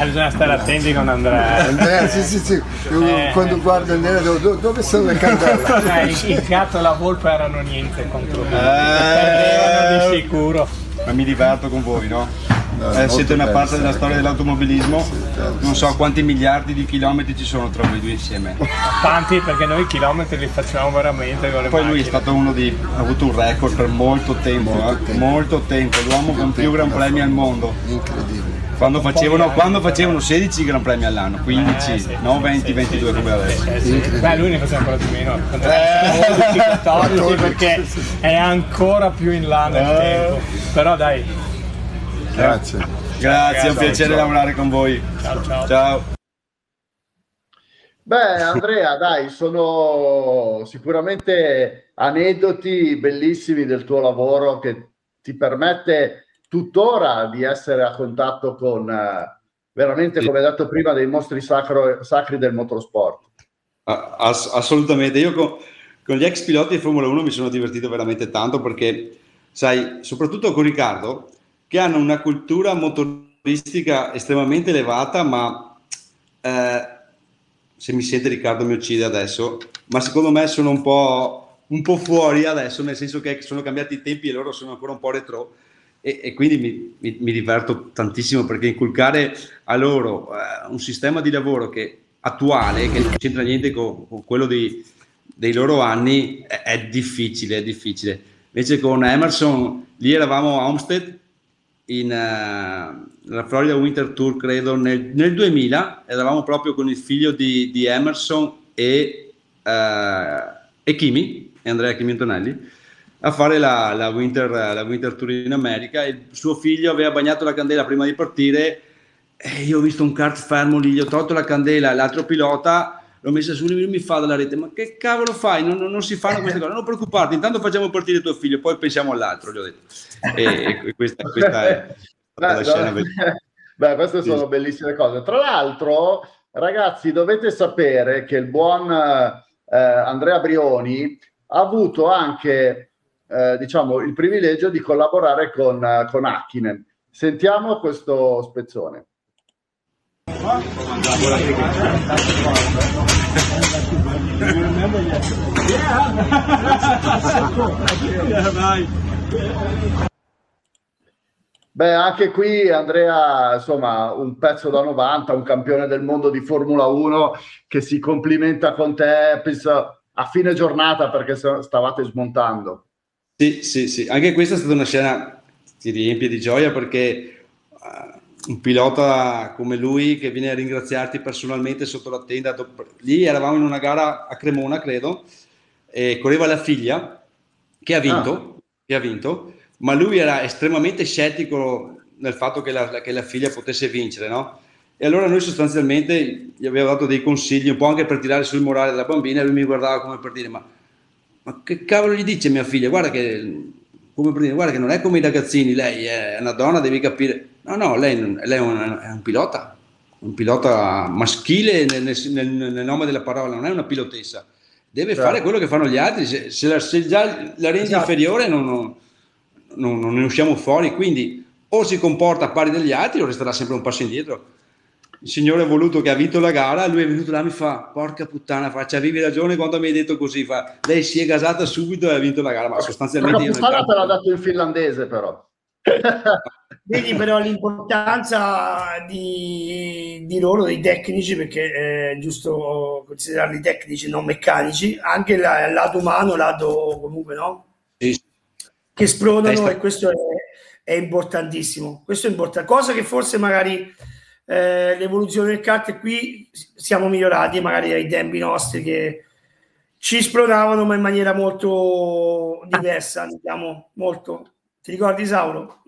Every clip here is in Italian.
Bisogna stare attenti con Andrea. Sì. Quando guardo Andrea, dove sono le candele? Il gatto e la volpe erano niente contro me. Perdevano di sicuro. Ma mi diverto con voi, no? Siete una parte della storia dell'automobilismo. Sì, non so quanti miliardi di chilometri ci sono tra voi due insieme. Tanti, perché noi chilometri li facciamo veramente con le Poi macchine. lui è stato ha avuto un record per molto tempo, molto tempo, l'uomo con più Gran Premi al mondo. Incredibile. Quando facevano 16 Gran Premi all'anno, 15, sì, no 20, 22 come adesso. Beh, lui ne faceva ancora di meno, 14 perché è ancora più in là nel tempo. Però dai. Grazie. Grazie, è un piacere lavorare con voi. Ciao. Beh, Andrea, dai, sono sicuramente aneddoti bellissimi del tuo lavoro che ti permette tuttora di essere a contatto con veramente, come hai detto prima, dei mostri sacri del motorsport. Assolutamente. Io con gli ex piloti di Formula 1 mi sono divertito veramente tanto perché, sai, soprattutto con Riccardo, che hanno una cultura motoristica estremamente elevata, ma se mi sente Riccardo mi uccide adesso, ma secondo me sono un po' fuori adesso, nel senso che sono cambiati i tempi e loro sono ancora un po' retro. E quindi mi diverto tantissimo perché inculcare a loro un sistema di lavoro attuale che non c'entra niente con quello dei loro anni è difficile. Invece con Emerson lì eravamo a Homestead nella Florida Winter Tour, credo nel 2000, eravamo proprio con il figlio di Emerson e Andrea Kimi Antonelli a fare la Winter Tour in America. Il suo figlio aveva bagnato la candela prima di partire e io ho visto un kart fermo lì, gli ho tolto la candela, l'altro pilota l'ho messa su, lui mi fa dalla rete: ma che cavolo fai? Non si fanno queste cose, non preoccuparti, intanto facciamo partire tuo figlio, poi pensiamo all'altro, gli ho detto. E questa è la scena. Beh, queste sono bellissime cose. Tra l'altro, ragazzi, dovete sapere che il buon Andrea Brioni ha avuto anche diciamo il privilegio di collaborare con Hakkinen. Sentiamo questo spezzone. Beh, anche qui Andrea, insomma, un pezzo da 90, un campione del mondo di Formula 1 che si complimenta con te, penso, a fine giornata perché stavate smontando. Sì, anche questa è stata una scena che ti riempie di gioia perché un pilota come lui che viene a ringraziarti personalmente sotto la tenda, lì eravamo in una gara a Cremona, credo, e correva la figlia che ha vinto, ma lui era estremamente scettico nel fatto che la figlia potesse vincere, no? E allora noi sostanzialmente gli avevamo dato dei consigli un po' anche per tirare sul morale della bambina e lui mi guardava come per dire: ma che cavolo gli dice mia figlia? Guarda che non è come i ragazzini, lei è una donna, devi capire. No, lei è un pilota maschile nel nome della parola, non è una pilotessa, deve fare quello che fanno gli altri, se già la rendi inferiore non ne usciamo fuori, quindi o si comporta a pari degli altri o resterà sempre un passo indietro. Il signore ha voluto che ha vinto la gara, lui è venuto là e mi fa: porca puttana, avevi ragione quando mi hai detto così, lei si è gasata subito e ha vinto la gara, ma sostanzialmente la puttana te l'ha dato in finlandese però. Vedi però l'importanza di loro, dei tecnici, perché è giusto considerarli tecnici, non meccanici, anche il lato umano, lato comunque, no? Sì. Che esplodono, e questo è importantissimo. Questo è importante, cosa che forse magari l'evoluzione del kart qui siamo migliorati magari ai tempi nostri che ci esplodavano ma in maniera molto diversa, diciamo, molto. Ti ricordi, Sauro?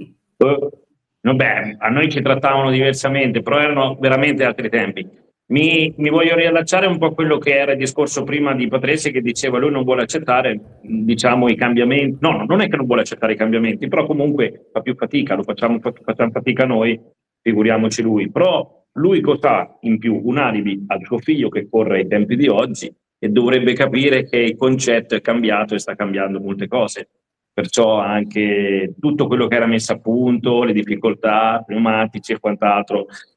Vabbè, a noi ci trattavano diversamente, però erano veramente altri tempi. Mi voglio riallacciare un po' a quello che era il discorso prima di Patrese, che diceva lui non vuole accettare, diciamo, i cambiamenti. No, non è che non vuole accettare i cambiamenti, però comunque fa più fatica, facciamo fatica noi, figuriamoci lui. Però lui cosa in più? Un alibi al suo figlio che corre ai tempi di oggi e dovrebbe capire che il concetto è cambiato e sta cambiando molte cose. Perciò anche tutto quello che era messo a punto, le difficoltà, pneumatici e quant'altro,